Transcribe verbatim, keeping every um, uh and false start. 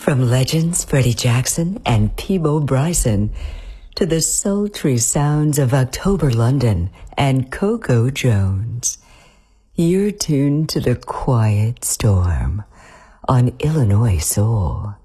From legends Freddie Jackson and Peabo Bryson to the sultry sounds of October London and Coco Jones, you're tuned to the Quiet Storm on Illinois Soul.